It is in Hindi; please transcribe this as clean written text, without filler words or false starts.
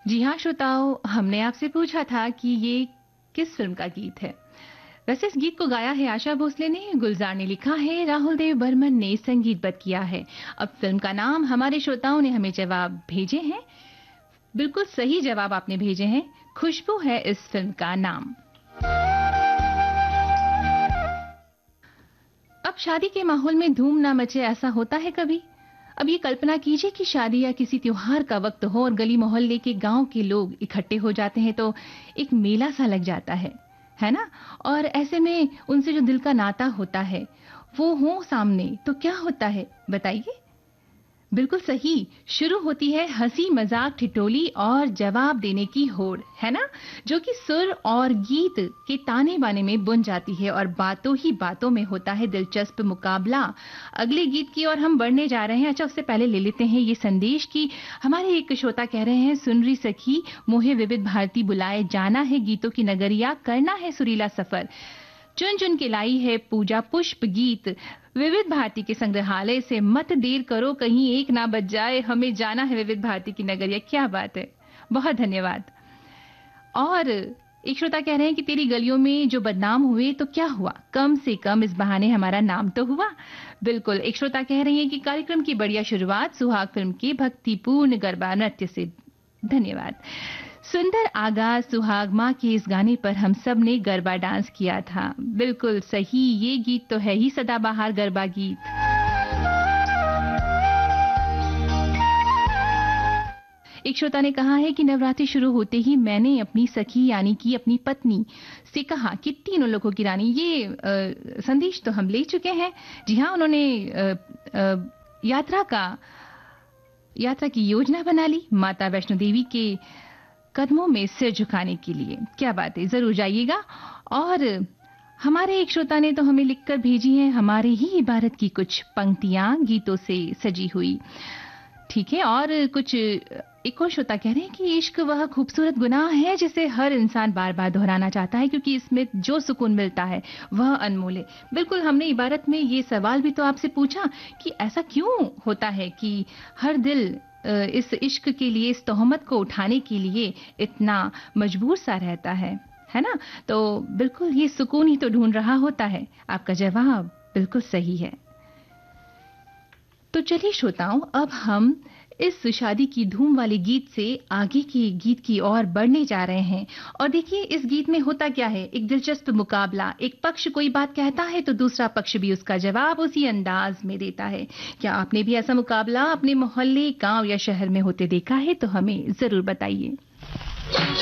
जी हाँ श्रोताओं, हमने आपसे पूछा था कि ये किस फिल्म का गीत है। वैसे इस गीत को गाया है आशा भोसले ने, गुलजार ने लिखा है, राहुल देव बर्मन ने संगीतबद्ध किया है। अब फिल्म का नाम हमारे श्रोताओं ने हमें जवाब भेजे हैं। बिल्कुल सही जवाब आपने भेजे हैं, खुशबू है इस फिल्म का नाम। अब शादी के माहौल में धूम ना मचे, ऐसा होता है कभी? अब ये कल्पना कीजिए कि शादी या किसी त्योहार का वक्त हो और गली मोहल्ले के गांव के लोग इकट्ठे हो जाते हैं तो एक मेला सा लग जाता है ना? और ऐसे में उनसे जो दिल का नाता होता है वो हो सामने तो क्या होता है बताइए? बिल्कुल सही, शुरू होती है हंसी मजाक ठिठोली और जवाब देने की होड़, है ना? जो कि सुर और गीत के ताने बाने में बुन जाती है और बातों ही बातों में होता है दिलचस्प मुकाबला। अगले गीत की ओर हम बढ़ने जा रहे हैं। अच्छा, उससे पहले ले लेते हैं ये संदेश कि हमारे एक श्रोता कह रहे हैं, सुन रही सखी मोहे विविध भारती बुलाए, जाना है गीतों की नगरिया, करना है सुरीला सफर, चुन चुन के लाई है पूजा पुष्प गीत, विविध भारती के संग्रहालय से मत देर करो कहीं एक ना बच जाए, हमें जाना है विविध भारती की नगरिया। क्या बात है, बहुत धन्यवाद। और एक श्रोता कह रहे हैं कि तेरी गलियों में जो बदनाम हुए तो क्या हुआ, कम से कम इस बहाने हमारा नाम तो हुआ। बिल्कुल, एक श्रोता कह रही है कि कार्यक्रम की बढ़िया शुरुआत सुहाग फिल्म के भक्तिपूर्ण गरबा नृत्य से। धन्यवाद। सुंदर आगाज सुहाग माँ के इस गाने पर हम सब ने गरबा डांस किया था। बिल्कुल सही, ये गीत तो है ही सदाबहार गरबा गीत। एक श्रोता ने कहा है कि नवरात्रि शुरू होते ही मैंने अपनी सखी यानी कि अपनी पत्नी से कहा कि तीनों लोगों की रानी। ये संदेश तो हम ले चुके हैं। जी हाँ, उन्होंने यात्रा की योजना बना ली माता वैष्णो देवी के कदमों में सिर झुकाने के लिए। क्या बात है, जरूर जाइएगा। और हमारे एक श्रोता ने तो हमें लिखकर भेजी है हमारे ही इबारत की कुछ पंक्तियां गीतों से सजी हुई। ठीक है, और कुछ एक और श्रोता कह रहे हैं कि इश्क वह खूबसूरत गुनाह है जिसे हर इंसान बार बार दोहराना चाहता है क्योंकि इसमें जो सुकून मिलता है वह अनमोल है। बिल्कुल, हमने इबारत में ये सवाल भी तो आपसे पूछा कि ऐसा क्यों होता है कि हर दिल इस इश्क के लिए, इस तोहमत को उठाने के लिए इतना मजबूर सा रहता है ना? तो बिल्कुल ये सुकून ही तो ढूंढ रहा होता है। आपका जवाब बिल्कुल सही है। तो चलिए श्रोताओं, अब हम इस शादी की धूम वाले गीत से आगे के गीत की ओर बढ़ने जा रहे हैं। और देखिए इस गीत में होता क्या है, एक दिलचस्प मुकाबला। एक पक्ष कोई बात कहता है तो दूसरा पक्ष भी उसका जवाब उसी अंदाज में देता है। क्या आपने भी ऐसा मुकाबला अपने मोहल्ले, गांव या शहर में होते देखा है? तो हमें जरूर बताइए।